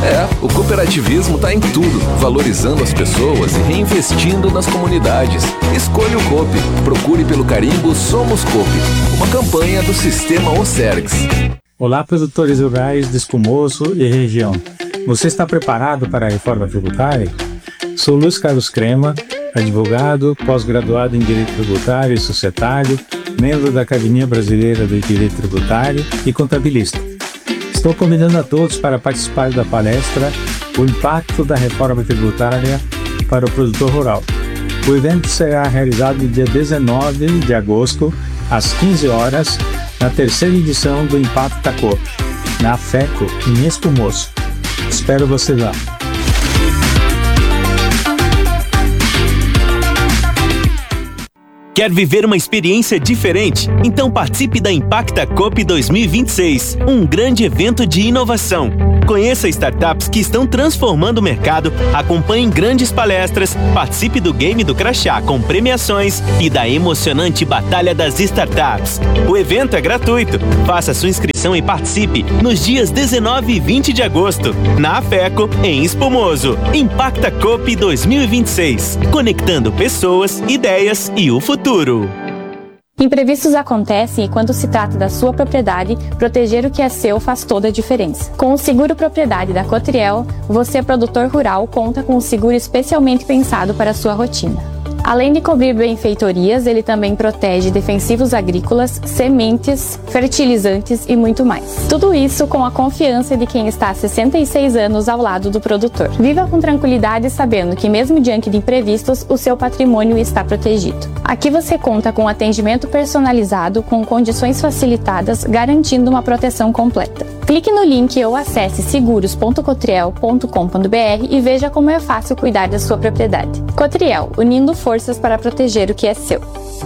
O cooperativismo está em tudo, valorizando as pessoas e reinvestindo nas comunidades. Escolha o Coop. Procure pelo carimbo Somos Coop, uma campanha do Sistema Ocergs. Olá, produtores rurais de Espumoso e região. Você está preparado para a reforma tributária? Sou Luiz Carlos Crema, advogado, pós-graduado em Direito Tributário e Societário, membro da Academia Brasileira de Direito Tributário e contabilista. Estou convidando a todos para participar da palestra O Impacto da Reforma Tributária para o Produtor Rural. O evento será realizado no dia 19 de agosto, às 15 horas, na terceira edição do Impacta Coop, na FECO, em Espumoso. Espero você lá. Quer viver uma experiência diferente? Então participe da Impacta Coop 2026, um grande evento de inovação. Conheça startups que estão transformando o mercado, acompanhe grandes palestras, participe do Game do Crachá com premiações e da emocionante Batalha das Startups. O evento é gratuito. Faça sua inscrição e participe nos dias 19 e 20 de agosto, na AFECO, em Espumoso. Impacta Coop 2026, conectando pessoas, ideias e o futuro. Imprevistos acontecem e quando se trata da sua propriedade, proteger o que é seu faz toda a diferença. Com o Seguro Propriedade da Cotriel, você, produtor rural, conta com um seguro especialmente pensado para a sua rotina. Além de cobrir benfeitorias, ele também protege defensivos agrícolas, sementes, fertilizantes e muito mais. Tudo isso com a confiança de quem está há 66 anos ao lado do produtor. Viva com tranquilidade sabendo que mesmo diante de imprevistos, o seu patrimônio está protegido. Aqui você conta com atendimento personalizado, com condições facilitadas, garantindo uma proteção completa. Clique no link ou acesse seguros.cotriel.com.br e veja como é fácil cuidar da sua propriedade. Cotriel, unindo forças para proteger o que é seu.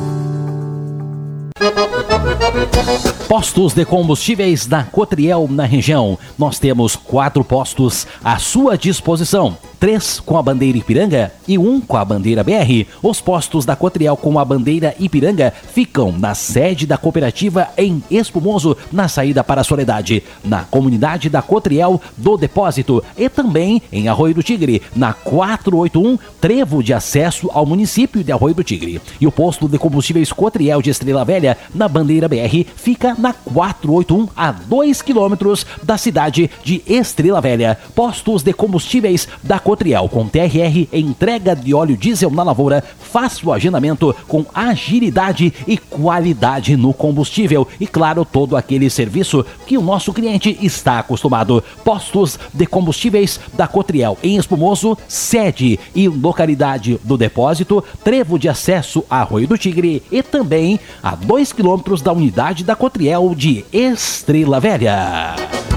Postos de combustíveis da Cotriel na região. Nós temos 4 postos à sua disposição. 3 com a bandeira Ipiranga e 1 com a bandeira BR. Os postos da Cotriel com a bandeira Ipiranga ficam na sede da cooperativa em Espumoso, na saída para a Soledade, na comunidade da Cotriel do Depósito e também em Arroio do Tigre, na 481, trevo de acesso ao município de Arroio do Tigre. E o posto de combustíveis Cotriel de Estrela Velha, na bandeira BR, fica na 481, a 2 quilômetros da cidade de Estrela Velha. Postos de combustíveis da Cotriel com TRR, entrega de óleo diesel na lavoura. Faça o agendamento com agilidade e qualidade no combustível. E claro, todo aquele serviço que o nosso cliente está acostumado. Postos de combustíveis da Cotriel em Espumoso, sede e localidade do Depósito, trevo de acesso a Arroio do Tigre e também a 2 quilômetros da unidade da Cotriel de Estrela Velha.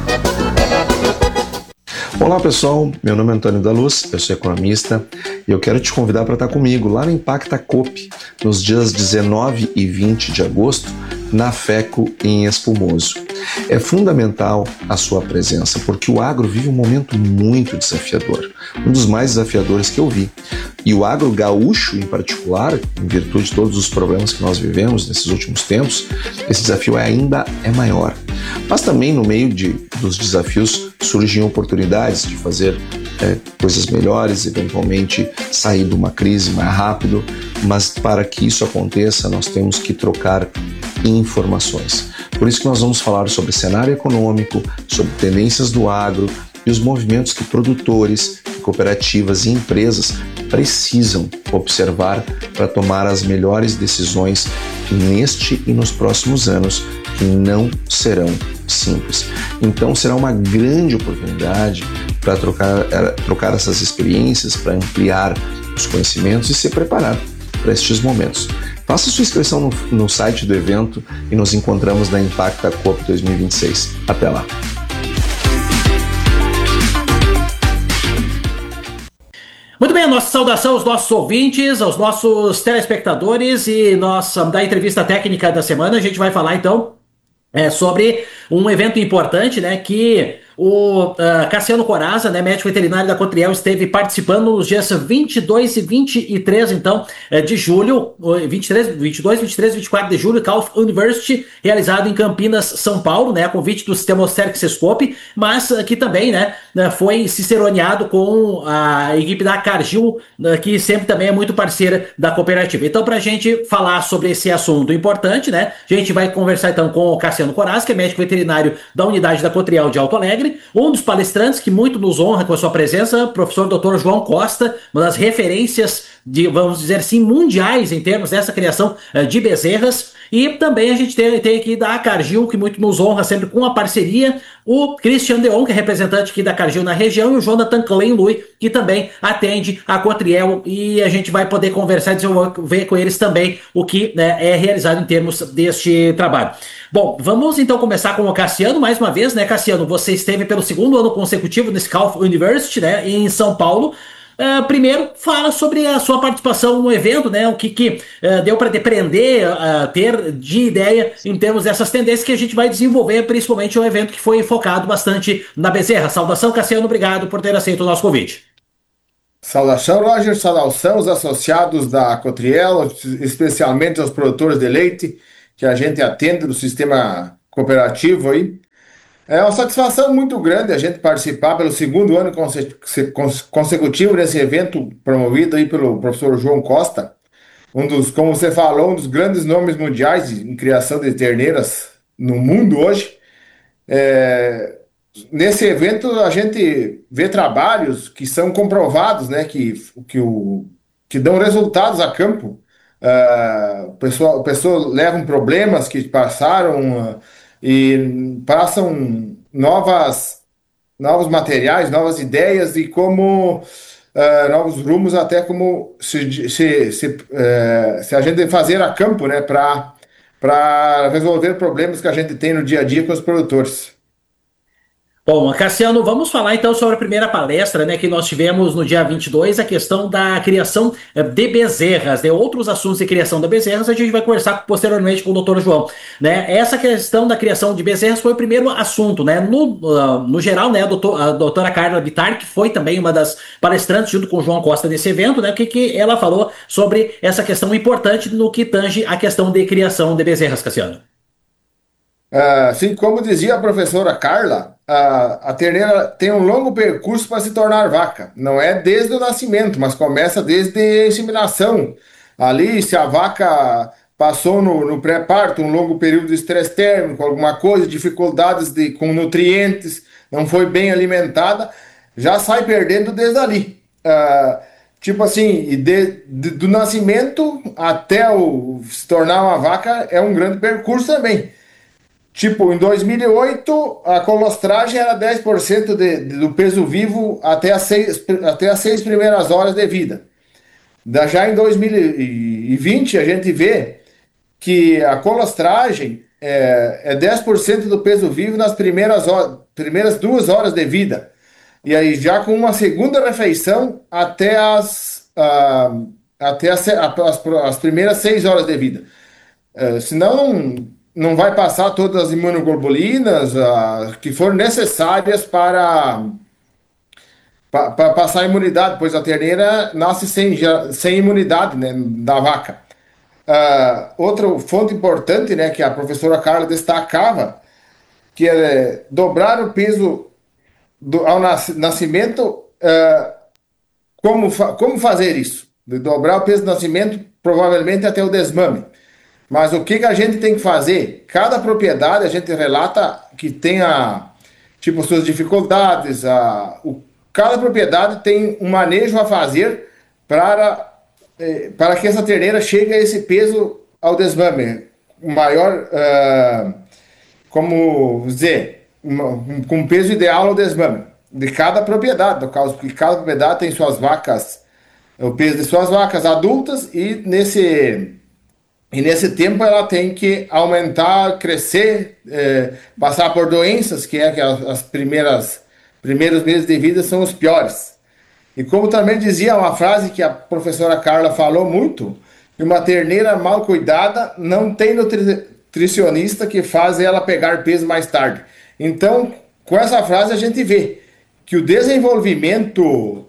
Olá pessoal, meu nome é Antônio da Luz, eu sou economista e eu quero te convidar para estar comigo lá no Impacta Coop, nos dias 19 e 20 de agosto, na FECO em Espumoso. É fundamental a sua presença, porque o agro vive um momento muito desafiador, um dos mais desafiadores que eu vi. E o agro gaúcho, em particular, em virtude de todos os problemas que nós vivemos nesses últimos tempos, esse desafio ainda é maior. Mas também no meio dos desafios surgem oportunidades de fazer coisas melhores, eventualmente sair de uma crise mais rápido, mas para que isso aconteça nós temos que trocar informações. Por isso que nós vamos falar sobre cenário econômico, sobre tendências do agro e os movimentos que produtores, cooperativas e empresas precisam observar para tomar as melhores decisões neste e nos próximos anos, que não serão simples. Então será uma grande oportunidade para trocar essas experiências, para ampliar os conhecimentos e se preparar para estes momentos. Faça sua inscrição no site do evento e nos encontramos na Impacta Coop 2026. Até lá! Muito bem, a nossa saudação aos nossos ouvintes, aos nossos telespectadores e da entrevista técnica da semana a gente vai falar então sobre um evento importante, né, que O Cassiano Corazza, né, médico veterinário da Cotriel, esteve participando nos dias 22 e 23, então, de julho, 22, 23, 24 de julho, Calf University, realizado em Campinas, São Paulo, né, a convite do Sistema Ocerc Sescope, mas que também, né, foi ciceroneado com a equipe da Cargill, que sempre também é muito parceira da cooperativa. Então, para a gente falar sobre esse assunto importante, né, a gente vai conversar então com o Cassiano Corazza, que é médico veterinário da unidade da Cotriel de Alto Alegre, um dos palestrantes que muito nos honra com a sua presença, professor Dr. João Costa, uma das referências, vamos dizer assim, mundiais em termos dessa criação de bezerras. E também a gente tem aqui da Cargill, que muito nos honra sempre com a parceria, o Christian Deon, que é representante aqui da Cargill na região, e o Jonathan Klein-Lui, que também atende a Cotriel, e a gente vai poder conversar e desenvolver com eles também o que, né, é realizado em termos deste trabalho. Bom, vamos então começar com o Cassiano, mais uma vez, né, Cassiano, você esteve pelo segundo ano consecutivo no Calf University, né, em São Paulo. Primeiro, fala sobre a sua participação no evento, né? O que deu para depreender, ter de ideia em termos dessas tendências que a gente vai desenvolver, principalmente um evento que foi focado bastante na bezerra. Saudação, Cassiano, obrigado por ter aceito o nosso convite. Saudação, Roger, saudação aos associados da Cotriel, especialmente aos produtores de leite, que a gente atende do sistema cooperativo aí. É uma satisfação muito grande a gente participar pelo segundo ano consecutivo desse evento promovido aí pelo professor João Costa, como você falou, um dos grandes nomes mundiais em criação de terneiras no mundo hoje. Nesse evento a gente vê trabalhos que são comprovados, né, que dão resultados a campo. Pessoas levam problemas que passaram e passam novos materiais, novas ideias e como novos rumos, até como se a gente fazer a campo, né, para resolver problemas que a gente tem no dia a dia com os produtores. Bom, Cassiano, vamos falar então sobre a primeira palestra, né, que nós tivemos no dia 22, a questão da criação de bezerras, né, outros assuntos de criação de bezerras a gente vai conversar posteriormente com o Dr. João, né, essa questão da criação de bezerras foi o primeiro assunto, né, no geral, né, a doutora Carla Bittar, que foi também uma das palestrantes junto com o João Costa nesse evento, né, o que ela falou sobre essa questão importante no que tange a questão de criação de bezerras, Cassiano. Assim como dizia a professora Carla, a terneira tem um longo percurso para se tornar vaca. Não é desde o nascimento, mas começa desde a inseminação. Ali, se a vaca passou no pré-parto um longo período de estresse térmico, alguma coisa, dificuldades com nutrientes, não foi bem alimentada, já sai perdendo desde ali. Tipo assim, do nascimento até se tornar uma vaca é um grande percurso também. Tipo, em 2008, a colostragem era 10% do peso vivo até as 6 primeiras horas de vida. Já em 2020, a gente vê que a colostragem é 10% do peso vivo nas primeiras 2 horas de vida. E aí, já com uma segunda refeição até as primeiras 6 horas de vida. Senão não vai passar todas as imunoglobulinas que forem necessárias para passar a imunidade, pois a terneira nasce sem imunidade, né, da vaca. Outra fonte importante, né, que a professora Carla destacava, que é dobrar o peso ao nascimento. Como fazer isso? Dobrar o peso do nascimento, provavelmente até o desmame. Mas o que a gente tem que fazer? Cada propriedade a gente relata que tem suas dificuldades. Cada propriedade tem um manejo a fazer para que essa terneira chegue a esse peso ao desmame. O maior, como dizer, com o peso ideal ao desmame de cada propriedade, no caso, porque cada propriedade tem suas vacas, o peso de suas vacas adultas, e nesse tempo ela tem que aumentar, crescer, passar por doenças, que as primeiros meses de vida são os piores. E como também dizia uma frase que a professora Carla falou muito, que uma terneira mal cuidada não tem nutricionista que faz ela pegar peso mais tarde. Então, com essa frase a gente vê que o desenvolvimento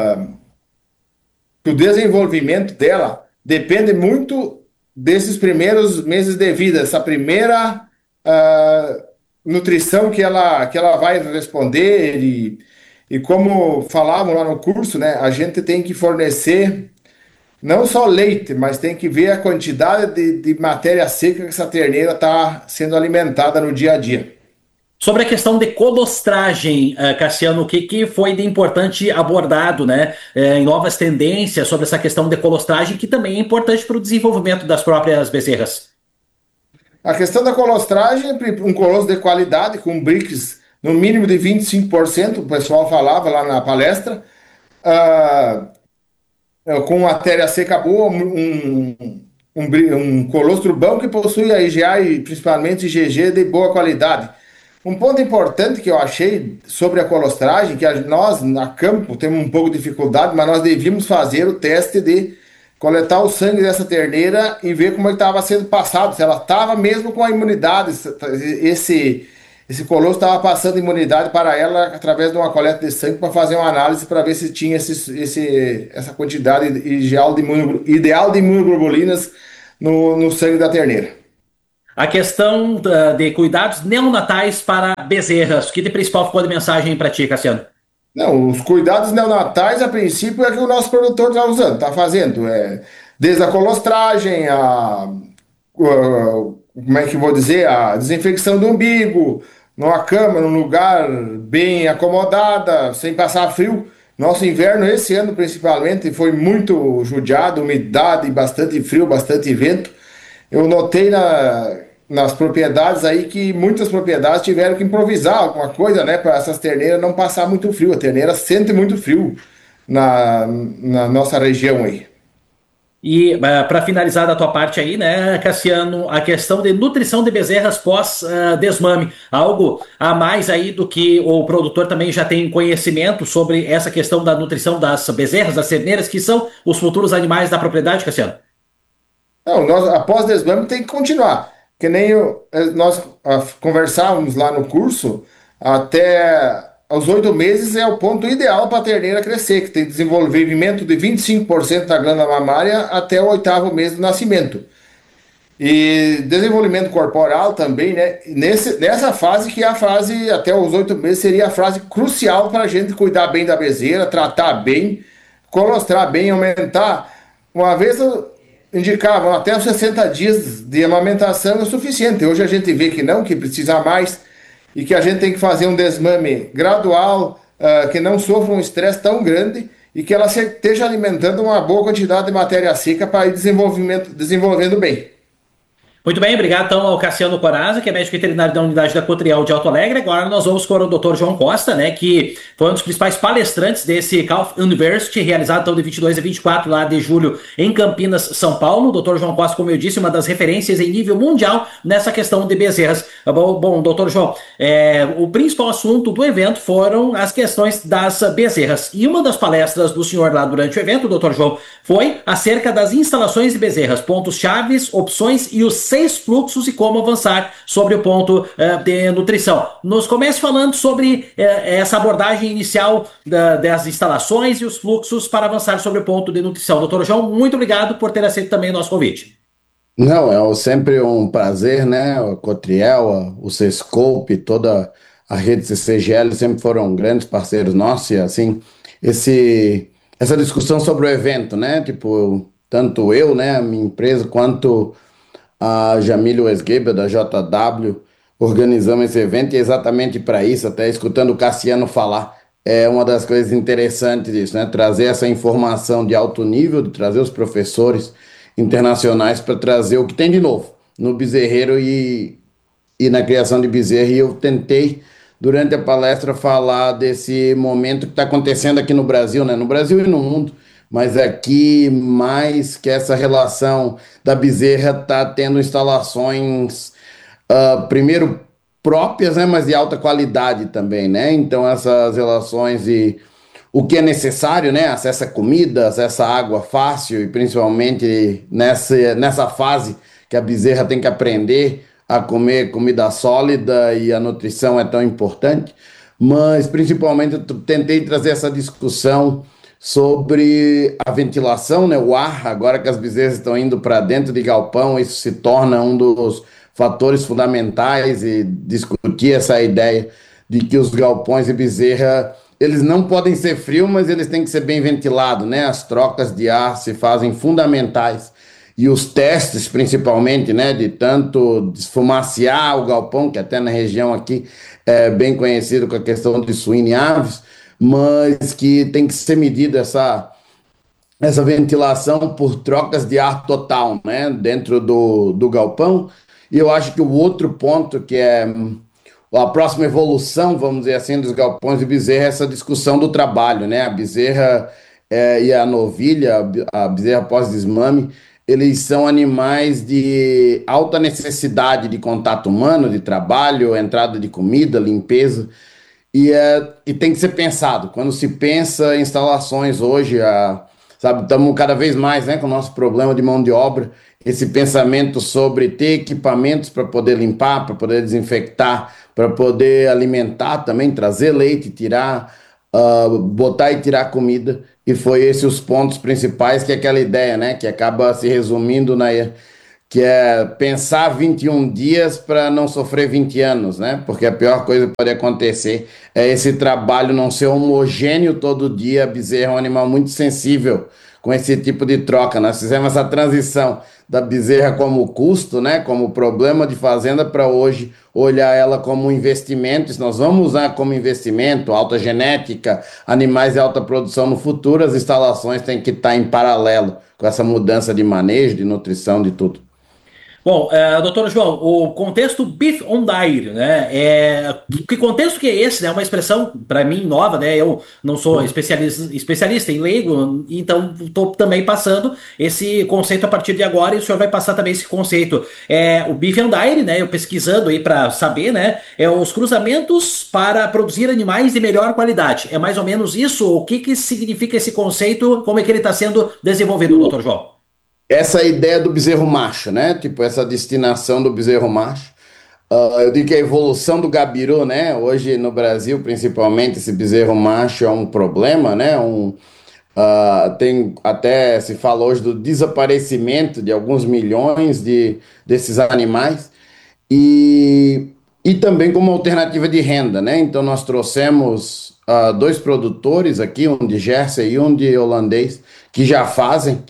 dela depende muito desses primeiros meses de vida, essa primeira nutrição que ela vai responder e como falavam lá no curso, né, a gente tem que fornecer não só leite, mas tem que ver a quantidade de matéria seca que essa terneira está sendo alimentada no dia a dia. Sobre a questão de colostragem, Cassiano, o que foi de importante abordado, né, em novas tendências sobre essa questão de colostragem, que também é importante para o desenvolvimento das próprias bezerras? A questão da colostragem, um colosso de qualidade, com BRICS no mínimo de 25%, o pessoal falava lá na palestra, com matéria seca boa, um colostro bom que possui a IgA e principalmente IgG de boa qualidade. Um ponto importante que eu achei sobre a colostragem, que nós, na campo, temos um pouco de dificuldade, mas nós devíamos fazer o teste de coletar o sangue dessa terneira e ver como ele estava sendo passado, se ela estava mesmo com a imunidade, esse colostro estava passando imunidade para ela através de uma coleta de sangue para fazer uma análise para ver se tinha essa quantidade ideal de imunoglobulinas no sangue da terneira. A questão de cuidados neonatais para bezerras, o que de principal ficou de mensagem para ti, Cassiano? Não, os cuidados neonatais, a princípio, é que o nosso produtor está usando, está fazendo. Desde a colostragem, como é que eu vou dizer, a desinfecção do umbigo, numa cama, num lugar bem acomodada, sem passar frio. Nosso inverno, esse ano principalmente, foi muito judiado, umidade, bastante frio, bastante vento. Eu notei nas propriedades aí que muitas propriedades tiveram que improvisar alguma coisa, né, para essas terneiras não passar muito frio. A terneira sente muito frio na nossa região aí. E para finalizar da tua parte aí, né, Cassiano, a questão de nutrição de bezerras pós-desmame, algo a mais aí do que o produtor também já tem conhecimento sobre essa questão da nutrição das bezerras, das terneiras, que são os futuros animais da propriedade, Cassiano? Não, após desmame tem que continuar. Que nem nós conversávamos lá no curso, até aos 8 meses é o ponto ideal para a terneira crescer, que tem desenvolvimento de 25% da glândula mamária até o 8º mês do nascimento. E desenvolvimento corporal também, né? Nessa fase, que é a fase até os 8 meses, seria a fase crucial para a gente cuidar bem da bezerra, tratar bem, colostrar bem, aumentar. Uma vez indicavam até os 60 dias de amamentação é o suficiente. Hoje a gente vê que não, que precisa mais e que a gente tem que fazer um desmame gradual, que não sofra um estresse tão grande e que ela esteja alimentando uma boa quantidade de matéria seca para ir desenvolvendo bem. Muito bem, obrigado então ao Cassiano Corazza, que é médico veterinário da unidade da Cotriel de Alto Alegre. Agora nós vamos com o Dr. João Costa, né, que foi um dos principais palestrantes desse Calf University, realizado então de 22 a 24 lá de julho em Campinas, São Paulo. O Dr. João Costa, como eu disse, uma das referências em nível mundial nessa questão de bezerras. Bom, Dr. João, o principal assunto do evento foram as questões das bezerras. E uma das palestras do senhor lá durante o evento, o Dr. João, foi acerca das instalações de bezerras, pontos chaves, opções e os 6 fluxos e como avançar sobre o ponto de nutrição. Nos comece falando sobre essa abordagem inicial das instalações e os fluxos para avançar sobre o ponto de nutrição. Doutor João, muito obrigado por ter aceito também o nosso convite. Não, é sempre um prazer, né? O Cotriel, o Sescope, toda a rede CCGL sempre foram grandes parceiros nossos e assim, essa discussão sobre o evento, né? Tipo, tanto eu, né, a minha empresa, quanto a Jamília Westgeber, da JW, organizamos esse evento e exatamente para isso, até escutando o Cassiano falar, é uma das coisas interessantes disso, né? Trazer essa informação de alto nível, de trazer os professores internacionais para trazer o que tem de novo no bezerreiro e na criação de bezerro. E eu tentei, durante a palestra, falar desse momento que está acontecendo aqui no Brasil, né? No Brasil e no mundo, mas aqui mais que essa relação da bezerra está tendo instalações, primeiro próprias, né, mas de alta qualidade também, né? Então essas relações e o que é necessário, né? Acesso a comida, acesso a água fácil e principalmente nessa fase que a bezerra tem que aprender a comer comida sólida e a nutrição é tão importante, mas principalmente eu tentei trazer essa discussão sobre a ventilação, né, o ar. Agora que as bezerras estão indo para dentro de galpão, isso se torna um dos fatores fundamentais, e discutir essa ideia de que os galpões de bezerra, eles não podem ser frios, mas eles têm que ser bem ventilados, né? As trocas de ar se fazem fundamentais. E os testes, principalmente, né, de tanto desfumaciar o galpão, que até na região aqui é bem conhecido com a questão de suíno e aves, mas que tem que ser medida essa ventilação por trocas de ar total, né, dentro do galpão. E eu acho que o outro ponto que é a próxima evolução, vamos dizer assim, dos galpões de bezerra é essa discussão do trabalho, né? A bezerra e a novilha, a bezerra pós-desmame, eles são animais de alta necessidade de contato humano, de trabalho, entrada de comida, limpeza. E tem que ser pensado. Quando se pensa em instalações hoje, sabe, estamos cada vez mais, né, com o nosso problema de mão de obra, esse pensamento sobre ter equipamentos para poder limpar, para poder desinfectar, para poder alimentar também, trazer leite, tirar, botar e tirar comida. E foi esses os pontos principais, que é aquela ideia, né, que acaba se resumindo que é pensar 21 dias para não sofrer 20 anos, né? Porque a pior coisa que pode acontecer é esse trabalho não ser homogêneo todo dia. A bezerra é um animal muito sensível com esse tipo de troca. Nós fizemos essa transição da bezerra como custo, né? Como problema de fazenda, para hoje olhar ela como um investimento. Se nós vamos usar como investimento, alta genética, animais de alta produção no futuro, as instalações têm que estar em paralelo com essa mudança de manejo, de nutrição, de tudo. Bom, doutor João, o contexto Beef on Dairy, né? Que contexto que é esse? É uma expressão, para mim, nova, né? Eu não sou especialista em leigo, então estou também passando esse conceito a partir de agora, e o senhor vai passar também esse conceito. O Beef on Dairy, né? Eu pesquisando aí para saber, né? Os cruzamentos para produzir animais de melhor qualidade. É mais ou menos isso? O que significa esse conceito? Como é que ele está sendo desenvolvido, doutor João? Essa ideia do bezerro macho, né? Tipo, essa destinação do bezerro macho. Eu digo que a evolução do gabiru, né? Hoje no Brasil, principalmente, esse bezerro macho é um problema, né? Tem até se fala hoje do desaparecimento de alguns milhões desses animais, e também como alternativa de renda, né? Então nós trouxemos dois produtores aqui, um de Jersey e um de holandês, que já fazem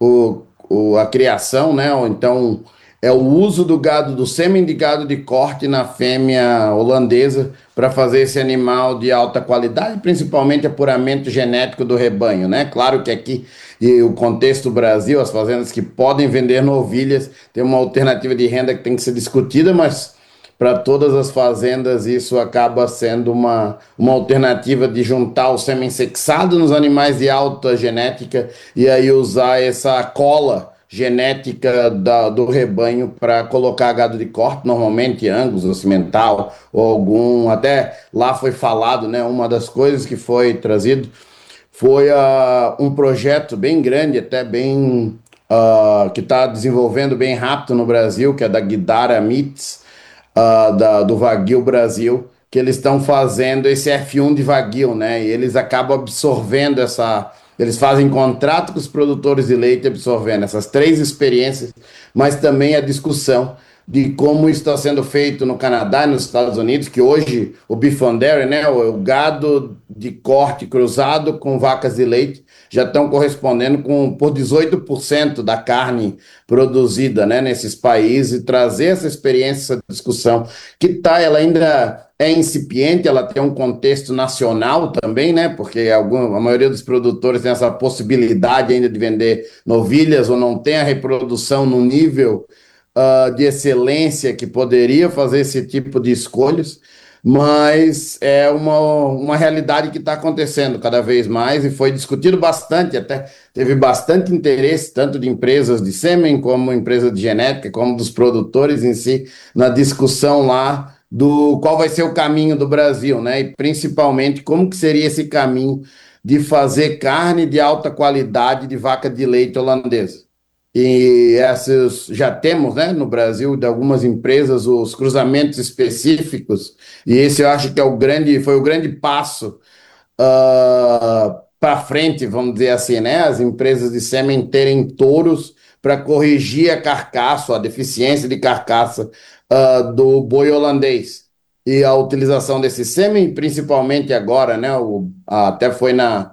a criação, né? Ou então é o uso do gado, do sêmen de gado de corte na fêmea holandesa, para fazer esse animal de alta qualidade, principalmente apuramento genético do rebanho, né? Claro que aqui, e o contexto do Brasil, as fazendas que podem vender novilhas, tem uma alternativa de renda que tem que ser discutida, mas para todas as fazendas isso acaba sendo uma alternativa de juntar o sêmen sexado nos animais de alta genética, e aí usar essa cola genética do rebanho para colocar gado de corte, normalmente Angus ou cimental, ou algum, até lá foi falado, né, uma das coisas que foi trazido foi um projeto bem grande, até bem, que está desenvolvendo bem rápido no Brasil, que é da Guidara Meats, do Wagyu Brasil, que eles estão fazendo esse F1 de Wagyu, né? E eles acabam absorvendo eles fazem contrato com os produtores de leite, absorvendo essas três experiências, mas também a discussão de como isso está sendo feito no Canadá e nos Estados Unidos, que hoje o Beef on Dairy, né, o gado de corte cruzado com vacas de leite, já estão correspondendo por 18% da carne produzida, né, nesses países, e trazer essa experiência, essa discussão, ela ainda é incipiente, ela tem um contexto nacional também, né, porque a maioria dos produtores tem essa possibilidade ainda de vender novilhas, ou não tem a reprodução no nível de excelência que poderia fazer esse tipo de escolhas, mas é uma realidade que está acontecendo cada vez mais, e foi discutido bastante, até teve bastante interesse, tanto de empresas de sêmen, como empresas de genética, como dos produtores em si, na discussão lá do qual vai ser o caminho do Brasil, né? E principalmente como que seria esse caminho de fazer carne de alta qualidade de vaca de leite holandesa. E esses já temos, né, no Brasil, de algumas empresas, os cruzamentos específicos, e esse eu acho que foi o grande passo para frente, vamos dizer assim, né? As empresas de sêmen terem touros para corrigir a carcaça, a deficiência de carcaça do boi holandês. E a utilização desse sêmen, principalmente agora, né? Até foi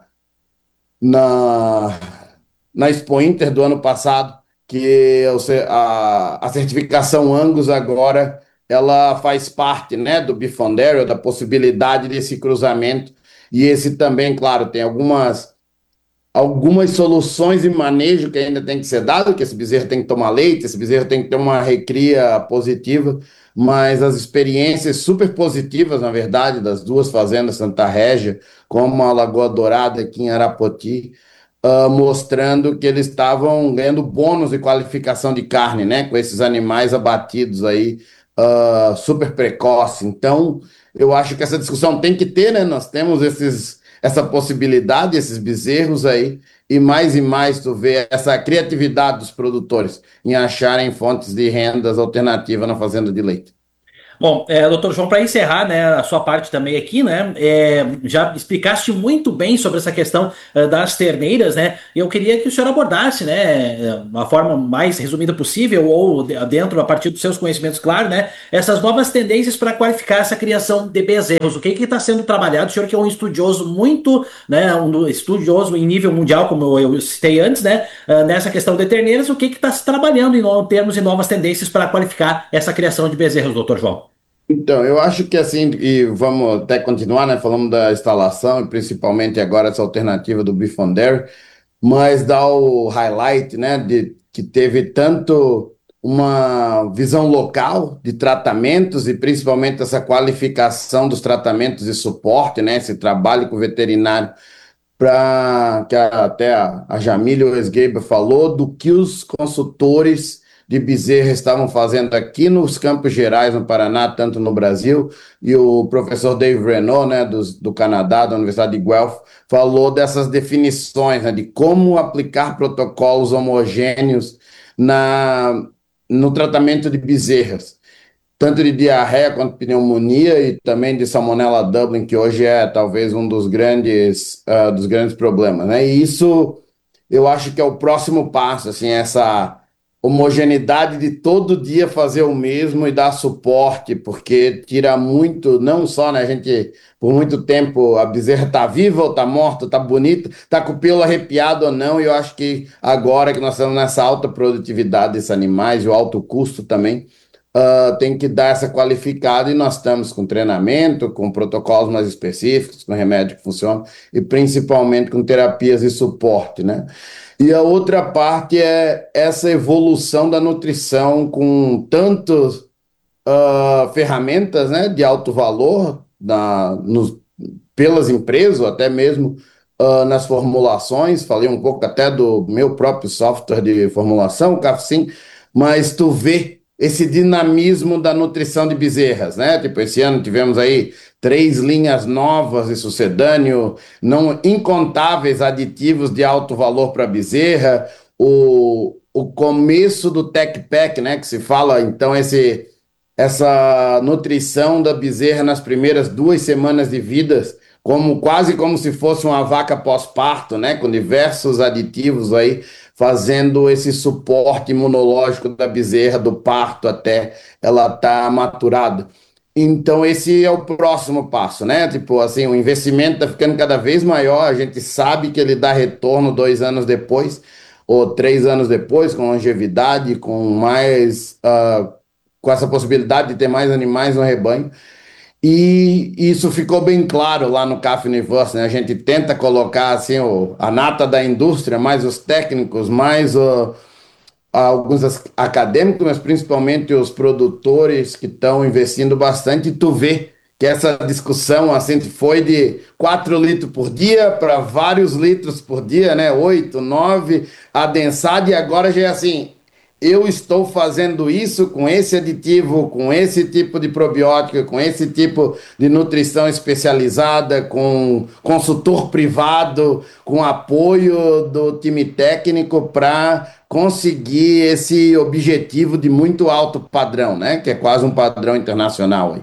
na, na Expo Inter do ano passado, que a certificação Angus agora ela faz parte, né, do Bifondero, da possibilidade desse cruzamento. E esse também, claro, tem algumas soluções de manejo que ainda tem que ser dado, que esse bezerro tem que tomar leite, esse bezerro tem que ter uma recria positiva, mas as experiências super positivas, na verdade, das duas fazendas Santa Régia, como a Lagoa Dourada aqui em Arapoti, mostrando que eles estavam ganhando bônus de qualificação de carne, né, com esses animais abatidos aí, super precoce. Então, eu acho que essa discussão tem que ter, né? Nós temos essa possibilidade, esses bezerros aí, e mais tu vê essa criatividade dos produtores em acharem fontes de rendas alternativas na fazenda de leite. Bom, doutor João, para encerrar, né, a sua parte também aqui, né, já explicaste muito bem sobre essa questão das terneiras, né, e eu queria que o senhor abordasse, né, uma forma mais resumida possível, ou dentro, a partir dos seus conhecimentos, claro, né, essas novas tendências para qualificar essa criação de bezerros. O que está sendo trabalhado? O senhor que é um estudioso muito, né, um estudioso em nível mundial, como eu citei antes, né, nessa questão de terneiras, o que está se trabalhando em termos de novas tendências para qualificar essa criação de bezerros, doutor João? Então, eu acho que assim, e vamos até continuar, né? Falamos da instalação e principalmente agora essa alternativa do Bifondero, mas dá o highlight, né? De que teve tanto uma visão local de tratamentos e principalmente essa qualificação dos tratamentos e suporte, né? Esse trabalho com o veterinário para que até a Jamília Wesgeber falou do que os consultores de bezerra estavam fazendo aqui nos Campos Gerais, no Paraná, tanto no Brasil, e o professor Dave Renault, né, do Canadá, da Universidade de Guelph, falou dessas definições, né, de como aplicar protocolos homogêneos no tratamento de bezerras, tanto de diarreia quanto pneumonia e também de Salmonella Dublin, que hoje é talvez um dos grandes problemas, né? E isso eu acho que é o próximo passo, assim, essa homogeneidade de todo dia fazer o mesmo e dar suporte, porque tira muito, não só, né, a gente, por muito tempo, a bezerra tá viva ou tá morta, tá bonita, tá com o pelo arrepiado ou não, e eu acho que agora que nós estamos nessa alta produtividade desses animais e o alto custo também, tem que dar essa qualificada, e nós estamos com treinamento, com protocolos mais específicos, com remédio que funciona, e principalmente com terapias de suporte, né? E a outra parte é essa evolução da nutrição com tantas ferramentas, né, de alto valor pelas empresas, ou até mesmo nas formulações. Falei um pouco até do meu próprio software de formulação, o CAFSIM, mas tu vê esse dinamismo da nutrição de bezerras, né? Tipo, esse ano tivemos aí 3 linhas novas de sucedâneo, incontáveis aditivos de alto valor para bezerra, o começo do Tech Pack, né? Que se fala, então, essa nutrição da bezerra nas primeiras 2 semanas de vida, quase como se fosse uma vaca pós-parto, né? Com diversos aditivos aí, fazendo esse suporte imunológico da bezerra do parto até ela estar maturada. Então esse é o próximo passo, né? Tipo assim, o investimento está ficando cada vez maior, a gente sabe que ele dá retorno 2 anos depois, ou 3 anos depois, com longevidade, com essa possibilidade de ter mais animais no rebanho. E isso ficou bem claro lá no CAF Universe, né? A gente tenta colocar assim, a nata da indústria, mais os técnicos, mais alguns acadêmicos, mas principalmente os produtores que estão investindo bastante. E tu vê que essa discussão assim, foi de 4 litros por dia para vários litros por dia, né? 8, 9, adensado, e agora já é assim, eu estou fazendo isso com esse aditivo, com esse tipo de probiótico, com esse tipo de nutrição especializada, com consultor privado, com apoio do time técnico para conseguir esse objetivo de muito alto padrão, né? Que é quase um padrão internacional.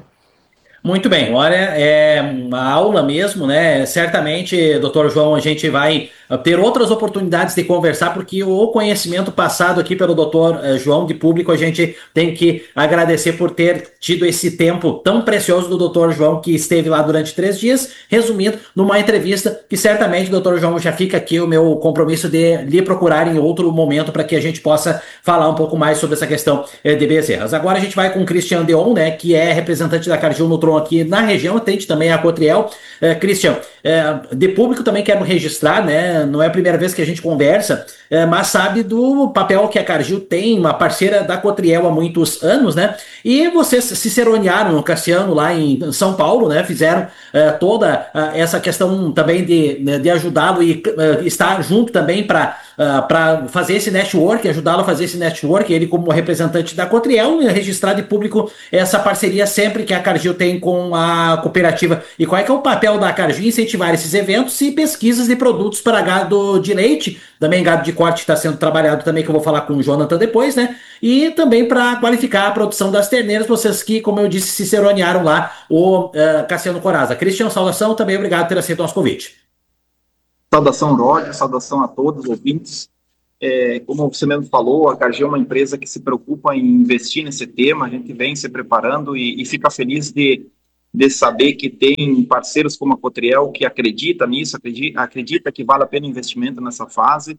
Muito bem, olha, é uma aula mesmo, né? Certamente, doutor João, a gente vai ter outras oportunidades de conversar, porque o conhecimento passado aqui pelo doutor João de público, a gente tem que agradecer por ter tido esse tempo tão precioso do doutor João, que esteve lá durante 3 dias, resumindo, numa entrevista que certamente, doutor João, já fica aqui o meu compromisso de lhe procurar em outro momento para que a gente possa falar um pouco mais sobre essa questão de bezerras. Agora a gente vai com o Christian Deon, né, que é representante da Cargill Nutron aqui na região, atende também a Cotriel. Christian, de público também quero registrar, né, não é a primeira vez que a gente conversa, mas sabe do papel que a Cargill tem, uma parceira da Cotriel há muitos anos, né, e vocês se ceronearam, Cassiano, lá em São Paulo, né, fizeram toda essa questão também de ajudá-lo e estar junto também para fazer esse network, ajudá-lo a fazer esse network, ele como representante da Cotriel, registrar de público essa parceria sempre que a Cargill tem com a cooperativa. E qual é que é o papel da Cargill em incentivar esses eventos e pesquisas de produtos para gado de leite, também gado de corte está sendo trabalhado também, que eu vou falar com o Jonathan depois, né? E também para qualificar a produção das terneiras, vocês que, como eu disse, se ceronearam lá, o Cassiano Coraza. Christian, saudação, também obrigado por ter aceito o nosso convite. Saudação, Roger, saudação a todos os ouvintes. Como você mesmo falou, a Cargill é uma empresa que se preocupa em investir nesse tema, a gente vem se preparando e fica feliz de saber que tem parceiros como a Cotriel que acredita nisso, acredita que vale a pena investimento nessa fase,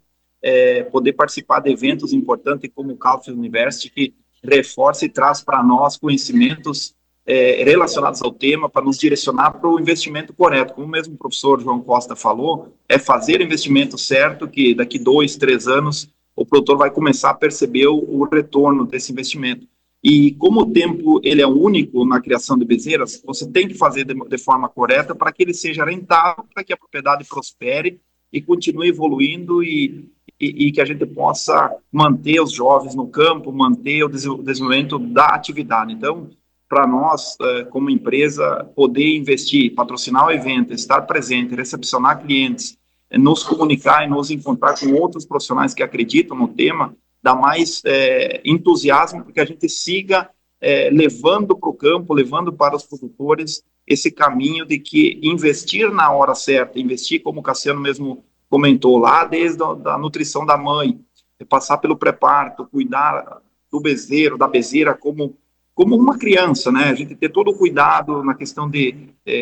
poder participar de eventos importantes como o Caulfield University, que reforça e traz para nós conhecimentos relacionados ao tema para nos direcionar para o investimento correto. Como mesmo o professor João Costa falou, é fazer o investimento certo, que daqui 2, 3 anos o produtor vai começar a perceber o retorno desse investimento. E como o tempo ele é único na criação de bezerras, você tem que fazer de forma correta para que ele seja rentável, para que a propriedade prospere e continue evoluindo e que a gente possa manter os jovens no campo, manter o desenvolvimento da atividade. Então, para nós, como empresa, poder investir, patrocinar o evento, estar presente, recepcionar clientes, nos comunicar e nos encontrar com outros profissionais que acreditam no tema, dá mais entusiasmo para que a gente siga levando para o campo, levando para os produtores esse caminho de que investir na hora certa, investir, como o Cassiano mesmo comentou, lá desde a nutrição da mãe, passar pelo pré-parto, cuidar do bezerro, da bezerra como uma criança, né? A gente ter todo o cuidado na questão de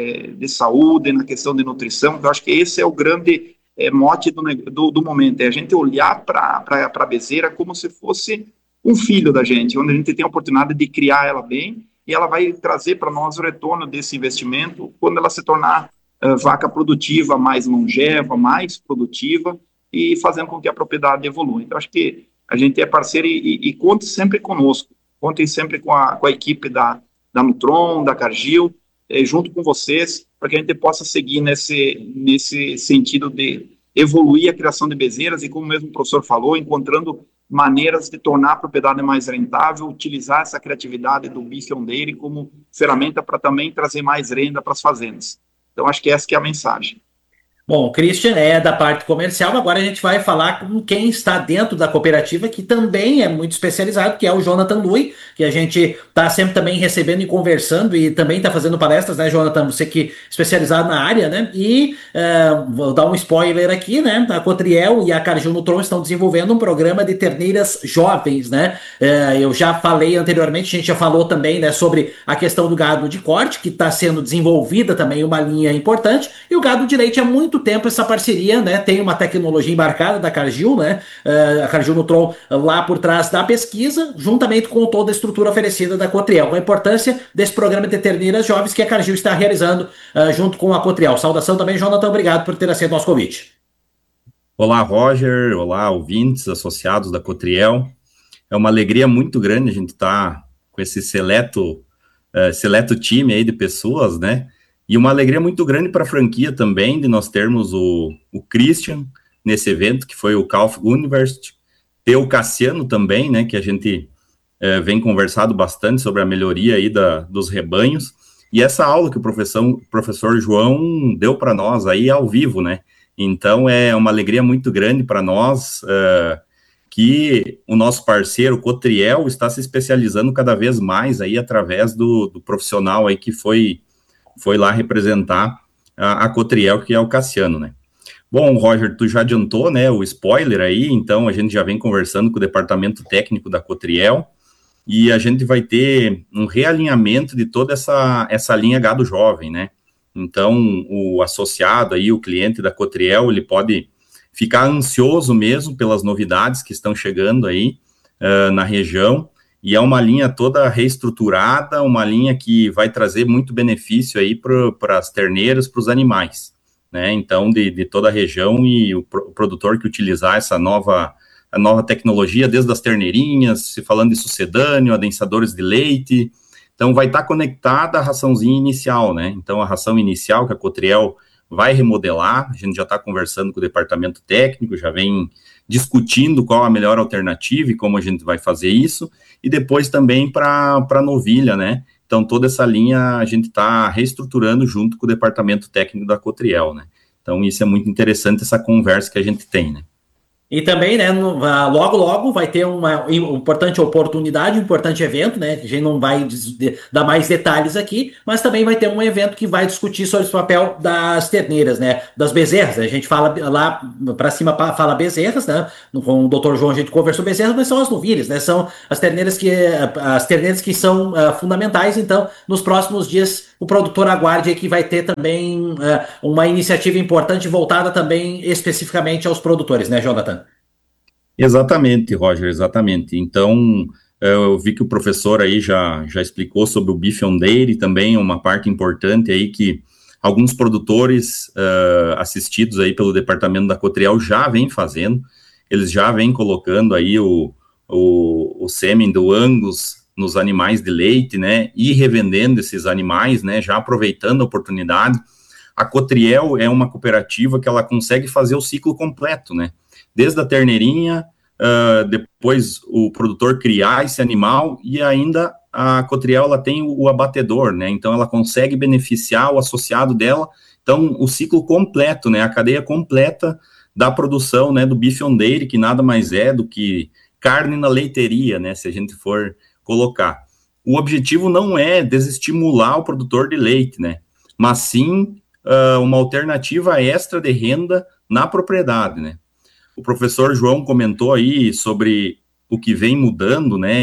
saúde, na questão de nutrição. Eu acho que esse é o grande mote do momento, é a gente olhar para a bezerra como se fosse um filho da gente, onde a gente tem a oportunidade de criar ela bem, e ela vai trazer para nós o retorno desse investimento quando ela se tornar vaca produtiva, mais longeva, mais produtiva, e fazendo com que a propriedade evolua. Então, acho que a gente é parceiro e conte sempre conosco. Contem sempre com a equipe da Nutron, da Cargill, junto com vocês, para que a gente possa seguir nesse sentido de evoluir a criação de bezerras e, como mesmo o professor falou, encontrando maneiras de tornar a propriedade mais rentável, utilizar essa criatividade do Beef on Dairy como ferramenta para também trazer mais renda para as fazendas. Então, acho que essa que é a mensagem. Bom, o Christian é da parte comercial, agora a gente vai falar com quem está dentro da cooperativa, que também é muito especializado, que é o Jonathan Lui, que a gente está sempre também recebendo e conversando, e também está fazendo palestras, né, Jonathan? Você que é especializado na área, né? E vou dar um spoiler aqui, né? A Cotriel e a Cargill Nutron estão desenvolvendo um programa de terneiras jovens, né? Eu já falei anteriormente, a gente já falou também, né, sobre a questão do gado de corte, que está sendo desenvolvida também uma linha importante, e o gado de leite é muito tempo essa parceria, né? Tem uma tecnologia embarcada da Cargill, né? A Cargill Nutron lá por trás da pesquisa, juntamente com toda a estrutura oferecida da Cotriel. A importância desse programa de terneiras jovens que a Cargill está realizando junto com a Cotriel. Saudação também, Jonathan, obrigado por ter aceito nosso convite. Olá, Roger, olá, ouvintes, associados da Cotriel. É uma alegria muito grande a gente estar com esse seleto time aí de pessoas, né? E uma alegria muito grande para a franquia também, de nós termos o Christian nesse evento, que foi o Caulfield University, ter o Cassiano também, né, que a gente vem conversado bastante sobre a melhoria aí dos rebanhos, e essa aula que o professor João deu para nós aí ao vivo, né, então é uma alegria muito grande para nós que o nosso parceiro Cotriel está se especializando cada vez mais aí através do profissional aí que foi lá representar a Cotriel, que é o Cassiano, né. Bom, Roger, tu já adiantou, né, o spoiler aí, então a gente já vem conversando com o departamento técnico da Cotriel, e a gente vai ter um realinhamento de toda essa linha gado jovem, né, então o associado aí, o cliente da Cotriel, ele pode ficar ansioso mesmo pelas novidades que estão chegando aí na região, e é uma linha toda reestruturada, uma linha que vai trazer muito benefício aí para as terneiras, para os animais, né, então de toda a região, e o produtor que utilizar essa nova tecnologia, desde as terneirinhas, se falando de sucedâneo, adensadores de leite, então vai estar conectada à raçãozinha inicial, né, então a ração inicial que a Cotriel vai remodelar, a gente já está conversando com o departamento técnico, já vem discutindo qual a melhor alternativa e como a gente vai fazer isso, e depois também para a novilha, né, então toda essa linha a gente está reestruturando junto com o departamento técnico da Cotriel, né, então isso é muito interessante, essa conversa que a gente tem, né. E também, né, logo vai ter uma importante oportunidade, um importante evento, né, a gente não vai dar mais detalhes aqui, mas também vai ter um evento que vai discutir sobre o papel das terneiras, né, das bezerras, né? A gente fala lá para cima, fala bezerras, né, com o Dr. João a gente conversou bezerras, mas são as novilhas, né, são as terneiras que são fundamentais, então, nos próximos dias, o produtor aguarde que vai ter também uma iniciativa importante voltada também especificamente aos produtores, né, Jonathan? Exatamente, Roger, exatamente. Então, eu vi que o professor aí já explicou sobre o Beef on Dairy, também uma parte importante aí que alguns produtores assistidos aí pelo departamento da Cotriel já vêm fazendo, eles já vêm colocando aí o sêmen do Angus nos animais de leite, né, e revendendo esses animais, né, já aproveitando a oportunidade. A Cotriel é uma cooperativa que ela consegue fazer o ciclo completo, né, desde a terneirinha, depois o produtor criar esse animal, e ainda a Cotriel ela tem o abatedor, né, então ela consegue beneficiar o associado dela, então o ciclo completo, né, a cadeia completa da produção, né, do Beef on Dairy, que nada mais é do que carne na leiteria, né, se a gente for colocar. O objetivo não é desestimular o produtor de leite, né, mas sim uma alternativa extra de renda na propriedade, né. O professor João comentou aí sobre o que vem mudando, né,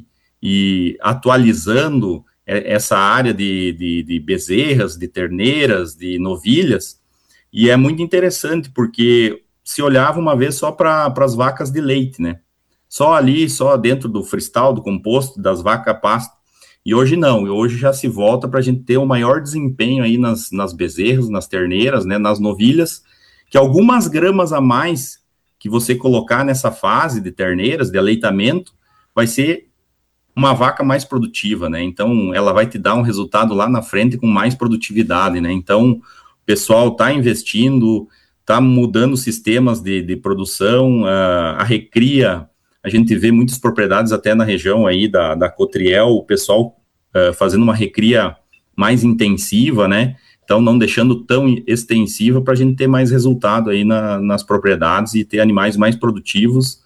e atualizando essa área de bezerras, de terneiras, de novilhas, e é muito interessante, porque se olhava uma vez só para as vacas de leite, né, só dentro do freestyle, do composto, das vacas pasto, e hoje não, hoje já se volta para a gente ter um maior desempenho aí nas bezerras, nas terneiras, né, nas novilhas, que algumas gramas a mais que você colocar nessa fase de terneiras, de aleitamento, vai ser uma vaca mais produtiva, né, então ela vai te dar um resultado lá na frente com mais produtividade, né, então o pessoal está investindo, está mudando sistemas de produção, a recria, a gente vê muitas propriedades até na região aí da Cotriel, o pessoal fazendo uma recria mais intensiva, né, então não deixando tão extensiva para a gente ter mais resultado aí nas propriedades e ter animais mais produtivos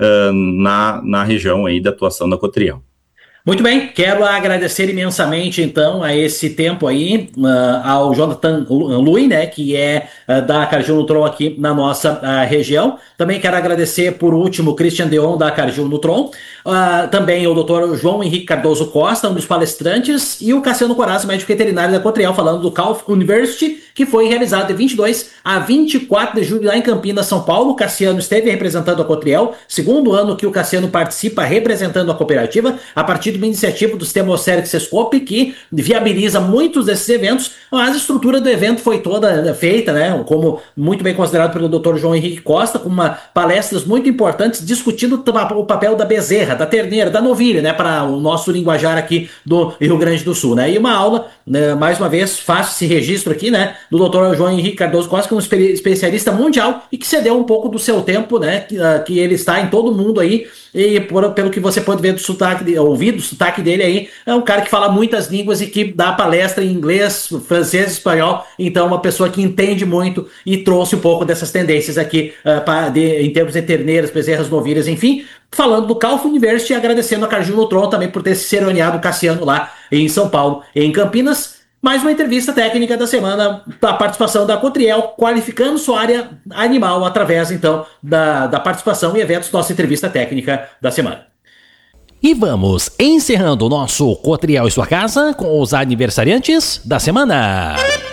na região aí da atuação da Cotriel. Muito bem, quero agradecer imensamente, então, a esse tempo aí, ao Jonathan Lui, né, que é da Cargill Nutron aqui na nossa região. Também quero agradecer, por último, o Christian Deon, da Cargill Nutron. Também o Dr. João Henrique Cardoso Costa, um dos palestrantes, e o Cassiano Corazza, médico veterinário da Cotriel, falando do Calf University, que foi realizado de 22 a 24 de julho lá em Campinas, São Paulo. O Cassiano esteve representando a Cotriel, segundo ano que o Cassiano participa representando a cooperativa. A partir de uma iniciativa do Sistema OCERC Sescope, que viabiliza muitos desses eventos, mas a estrutura do evento foi toda feita, né, como muito bem considerado pelo Dr. João Henrique Costa, com palestras muito importantes discutindo o papel da bezerra, da terneira, da novilha, né, para o nosso linguajar aqui do Rio Grande do Sul, né, e uma aula, né, mais uma vez, faço esse registro aqui, né, do Dr. João Henrique Cardoso Costa, que é um especialista mundial e que cedeu um pouco do seu tempo, né, que ele está em todo mundo aí, e pelo que você pode ver do sotaque, ouvir do sotaque dele aí, é um cara que fala muitas línguas e que dá palestra em inglês, francês, espanhol, então uma pessoa que entende muito e trouxe um pouco dessas tendências aqui em termos de terneiras, bezerras, novilhas, enfim, falando do Calf University e agradecendo a Cargill Nutron também por ter se cerimoniado o Cassiano lá em São Paulo, em Campinas. Mais uma entrevista técnica da semana, a participação da Cotriel, qualificando sua área animal através, então, da participação em eventos, nossa entrevista técnica da semana. E vamos encerrando o nosso Cotriel e sua casa com os aniversariantes da semana.